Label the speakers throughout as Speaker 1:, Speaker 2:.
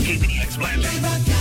Speaker 1: KPDX Blanding.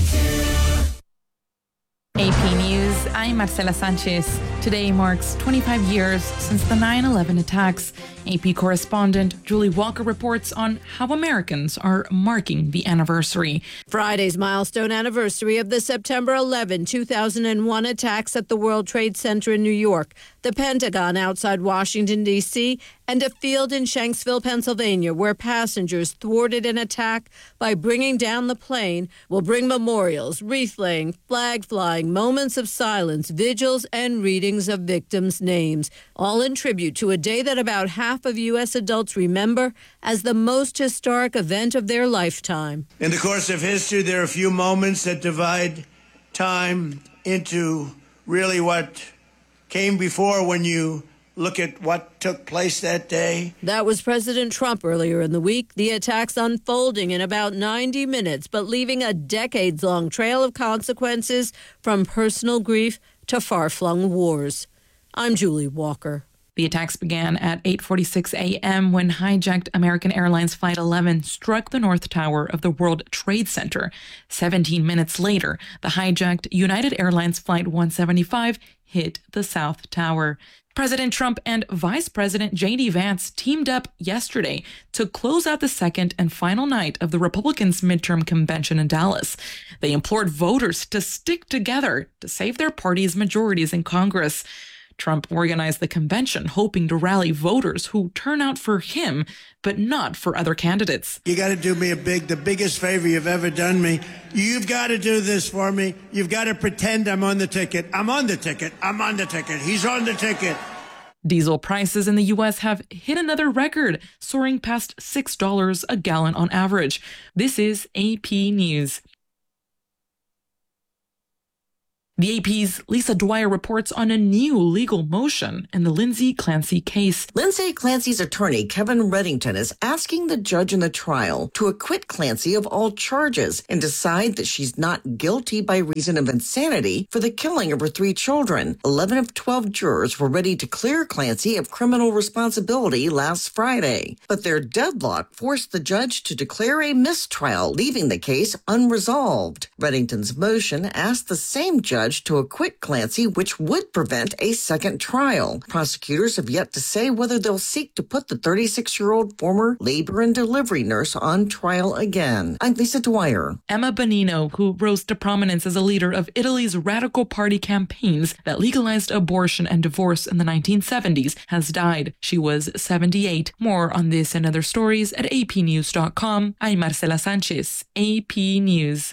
Speaker 2: AP News, I'm Marcela Sanchez. Today marks 25 years since the 9/11 attacks. AP correspondent Julie Walker reports on how Americans are marking the anniversary.
Speaker 3: Friday's milestone anniversary of the September 11, 2001 attacks at the World Trade Center in New York, the Pentagon outside Washington, D.C., and a field in Shanksville, Pennsylvania, where passengers thwarted an attack by bringing down the plane, will bring memorials, wreath-laying, flag flying, moments of silence, vigils, and readings of victims' names, all in tribute to a day that about half of U.S. adults remember as the most historic event of their lifetime.
Speaker 4: In the course of history, there are a few moments that divide time into really what came before when you look at what took place that day.
Speaker 3: That was President Trump earlier in the week. The attacks unfolding in about 90 minutes, but leaving a decades-long trail of consequences from personal grief to far-flung wars. I'm Julie Walker.
Speaker 2: The attacks began at 8:46 a.m. when hijacked American Airlines Flight 11 struck the North Tower of the World Trade Center. 17 minutes later, the hijacked United Airlines Flight 175 hit the South Tower. President Trump and Vice President J.D. Vance teamed up yesterday to close out the second and final night of the Republicans' midterm convention in Dallas. They implored voters to stick together to save their party's majorities in Congress. Trump organized the convention hoping to rally voters who turn out for him, but not for other candidates.
Speaker 4: You got to do me the biggest favor you've ever done me. You've got to do this for me. You've got to pretend I'm on the ticket. I'm on the ticket. I'm on the ticket. He's on the ticket.
Speaker 2: Diesel prices in the U.S. have hit another record, soaring past $6 a gallon on average. This is AP News. The AP's Lisa Dwyer reports on a new legal motion in the Lindsay Clancy case.
Speaker 5: Lindsay Clancy's attorney, Kevin Reddington, is asking the judge in the trial to acquit Clancy of all charges and decide that she's not guilty by reason of insanity for the killing of her 3 children. 11 of 12 jurors were ready to clear Clancy of criminal responsibility last Friday, but their deadlock forced the judge to declare a mistrial, leaving the case unresolved. Reddington's motion asked the same judge to acquit Clancy, which would prevent a second trial. Prosecutors have yet to say whether they'll seek to put the 36-year-old former labor and delivery nurse on trial again. I'm Lisa Dwyer.
Speaker 2: Emma Bonino, who rose to prominence as a leader of Italy's radical party campaigns that legalized abortion and divorce in the 1970s, has died. She was 78. More on this and other stories at apnews.com. I'm Marcela Sanchez, AP News.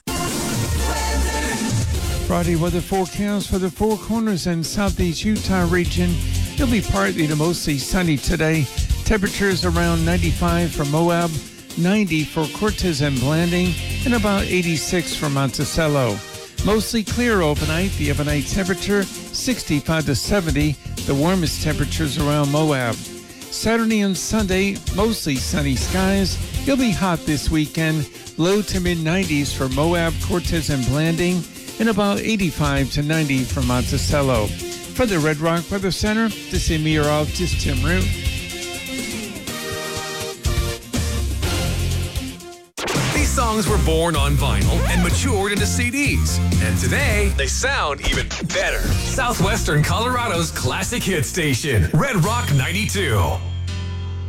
Speaker 6: Friday weather forecast for the Four Corners and Southeast Utah region. It'll be partly to mostly sunny today. Temperatures around 95 for Moab, 90 for Cortez and Blanding, and about 86 for Monticello. Mostly clear overnight. The overnight temperature 65 to 70. The warmest temperatures around Moab. Saturday and Sunday, mostly sunny skies. It'll be hot this weekend. Low to mid 90s for Moab, Cortez, and Blanding, and about 85 to 90 for Monticello. For the Red Rock Weather Center, this is meteorologist Tim Root.
Speaker 1: These songs were born on vinyl and matured into CDs. And today, they sound even better. Southwestern Colorado's classic hit station, Red Rock 92.